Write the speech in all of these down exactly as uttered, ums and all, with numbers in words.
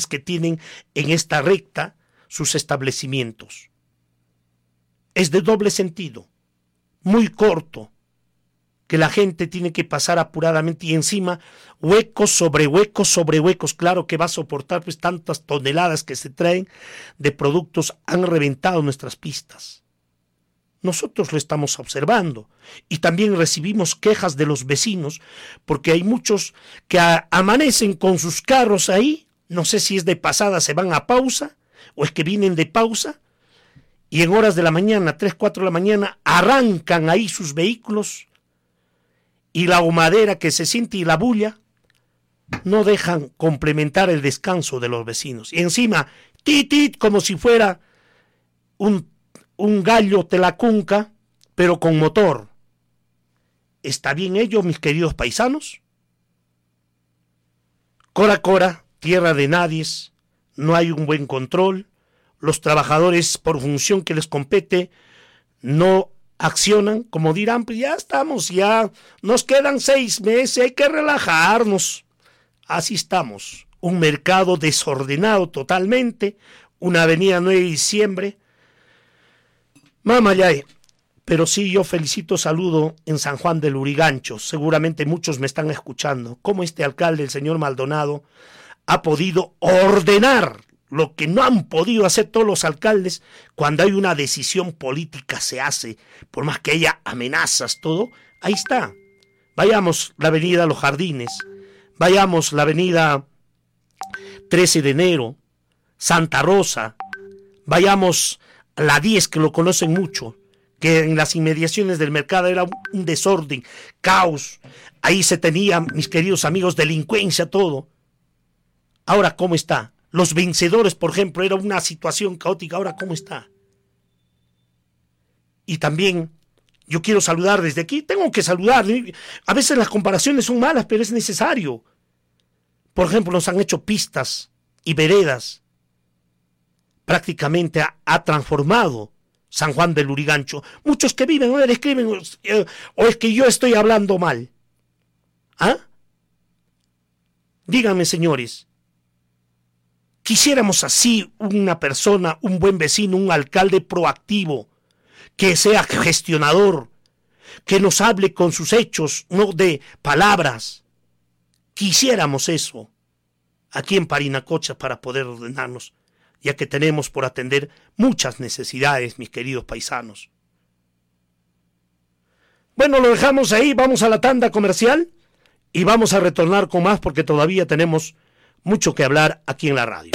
que tienen en esta recta sus establecimientos. Es de doble sentido, muy corto, que la gente tiene que pasar apuradamente y encima huecos sobre huecos sobre huecos. Claro que va a soportar pues tantas toneladas que se traen de productos, han reventado nuestras pistas. Nosotros lo estamos observando y también recibimos quejas de los vecinos porque hay muchos que a- amanecen con sus carros ahí, no sé si es de pasada, se van a pausa o es que vienen de pausa y en horas de la mañana, tres, cuatro de la mañana, arrancan ahí sus vehículos y la humadera que se siente y la bulla no dejan complementar el descanso de los vecinos. Y encima, titit, como si fuera un un gallo telacunca, pero con motor. ¿Está bien ello, mis queridos paisanos? Cora Cora, tierra de nadies, no hay un buen control, los trabajadores por función que les compete no accionan, como dirán, pues ya estamos, ya nos quedan seis meses, hay que relajarnos. Así estamos, un mercado desordenado totalmente, una avenida nueve de diciembre, Mamayay, pero sí yo felicito, saludo en San Juan del Lurigancho, seguramente muchos me están escuchando, cómo este alcalde, el señor Maldonado, ha podido ordenar lo que no han podido hacer todos los alcaldes. Cuando hay una decisión política se hace, por más que haya amenazas, todo, ahí está. Vayamos la avenida Los Jardines, vayamos la avenida trece de enero, Santa Rosa, vayamos la diez, que lo conocen mucho, que en las inmediaciones del mercado era un desorden, caos, ahí se tenía, mis queridos amigos, delincuencia, todo. Ahora, ¿cómo está? Los Vencedores, por ejemplo, era una situación caótica, ahora, ¿cómo está? Y también, yo quiero saludar desde aquí, tengo que saludar, a veces las comparaciones son malas, pero es necesario. Por ejemplo, nos han hecho pistas y veredas, prácticamente ha, ha transformado San Juan del Lurigancho. Muchos que viven, o le escriben, eh, o es que yo estoy hablando mal. ¿Ah? Díganme, señores, quisiéramos así una persona, un buen vecino, un alcalde proactivo, que sea gestionador, que nos hable con sus hechos, no de palabras. Quisiéramos eso aquí en Parinacocha para poder ordenarnos, ya que tenemos por atender muchas necesidades, mis queridos paisanos. Bueno, lo dejamos ahí, vamos a la tanda comercial y vamos a retornar con más porque todavía tenemos mucho que hablar aquí en la radio.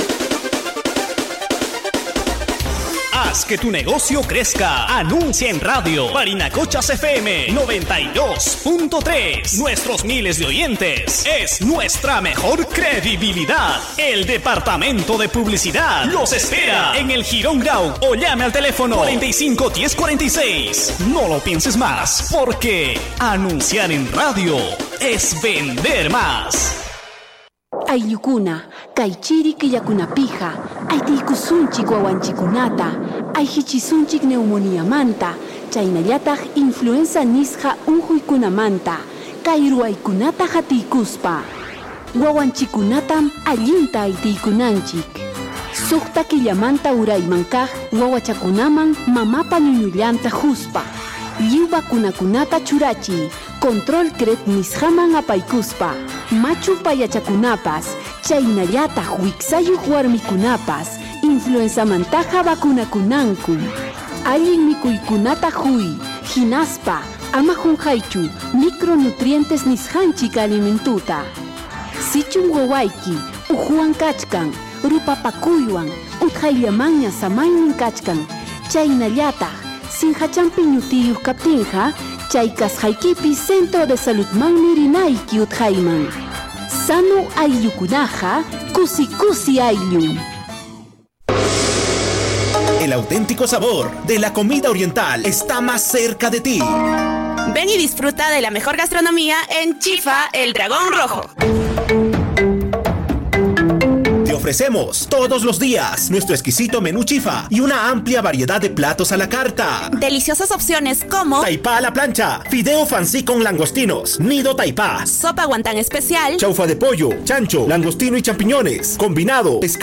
Haz que tu negocio crezca. Anuncia en radio. Parinacochas F M noventa y dos punto tres. Nuestros miles de oyentes es nuestra mejor credibilidad. El departamento de publicidad los espera en el Girón Grau o llame al teléfono cuarenta y cinco diez cuarenta y seis. No lo pienses más, porque anunciar en radio es vender más. Aylukuna, kaychiri killakunapija, aytiykusunchik wawanchikunata, ayhichisunchik neumonía manta, chaynallataq influenza nisqa unquykunamanta, kay ruwaykunata hatiykuspa. Wawanchikunatam allinta aytiykunanchik. Suqta killamanta urayman kaq wawachakunaman mamapa ñuñullanta huspa. Lliw vacunakunata churachiy, control cret nisqaman apaykuspa. Machu payachakunapas, chaynallataq wiksayuq warmikunapas, influenzamantaqa vacunakunanku. Allin mikuykunata huy, hinaspa, ama junqaychu, micronutrientes nisqanchik alimentuta. Sichun wawayki, uhuwan kachkan, rupapakuywan, utqayllamanña samaynin kachkan, chaynallataq sinhachampi ñutiyuq kaptinqa, chay kasqaykipi Centro de Saludmanmi rinayki utqayman. Sano ayllukunaqa, kusi kusi ayllu. El auténtico sabor de la comida oriental está más cerca de ti. Ven y disfruta de la mejor gastronomía en Chifa, el Dragón Rojo. Ofrecemos todos los días nuestro exquisito menú chifa y una amplia variedad de platos a la carta. Deliciosas opciones como taipá a la plancha, fideo fancy con langostinos, nido taipá, sopa guantán especial, chaufa de pollo, chancho, langostino y champiñones, combinado, pescado